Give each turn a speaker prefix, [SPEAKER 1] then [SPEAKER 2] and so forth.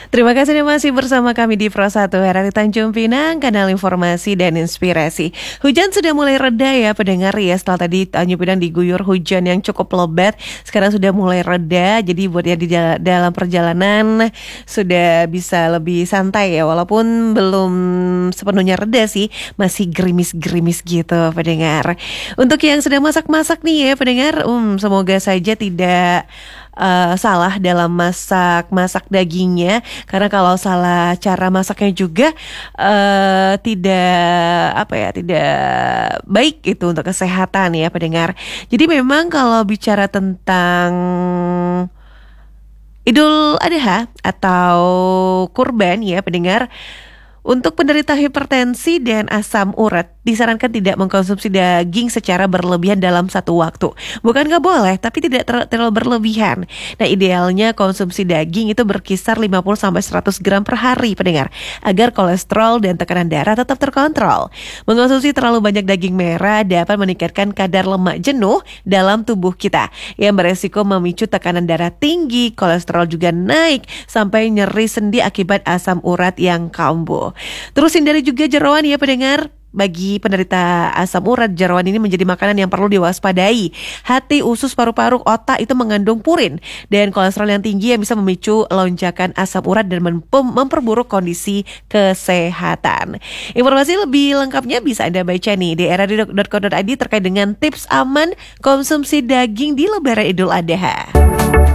[SPEAKER 1] Terima kasih Anda masih bersama kami di Pro 1 RRI Tanjung Pinang, kanal informasi dan inspirasi. Hujan sudah mulai reda ya pendengar ya, setelah tadi Tanjung Pinang diguyur hujan yang cukup lebat, sekarang sudah mulai reda, jadi buat yang di dalam perjalanan sudah bisa lebih santai ya, walaupun belum sepenuhnya reda sih, masih gerimis-gerimis gitu pendengar. Untuk yang sedang masak-masak nih ya pendengar, semoga saja tidak salah dalam masak dagingnya, karena kalau salah cara masaknya juga tidak baik itu untuk kesehatan ya pendengar. Jadi memang kalau bicara tentang Idul Adha atau kurban ya pendengar, untuk penderita hipertensi dan asam urat disarankan tidak mengkonsumsi daging secara berlebihan dalam satu waktu. Bukan nggak boleh, tapi tidak terlalu berlebihan. Nah, idealnya konsumsi daging itu berkisar 50-100 gram per hari, pendengar, agar kolesterol dan tekanan darah tetap terkontrol. Mengonsumsi terlalu banyak daging merah dapat meningkatkan kadar lemak jenuh dalam tubuh kita, yang beresiko memicu tekanan darah tinggi, kolesterol juga naik, sampai nyeri sendi akibat asam urat yang kambuh. Terus hindari juga jeroan ya pendengar. Bagi penderita asam urat, jeroan ini menjadi makanan yang perlu diwaspadai. Hati, usus, paru-paru, otak itu mengandung purin dan kolesterol yang tinggi yang bisa memicu lonjakan asam urat dan memperburuk kondisi kesehatan. Informasi lebih lengkapnya bisa Anda baca nih di rri.co.id terkait dengan tips aman konsumsi daging di Lebaran Idul Adha.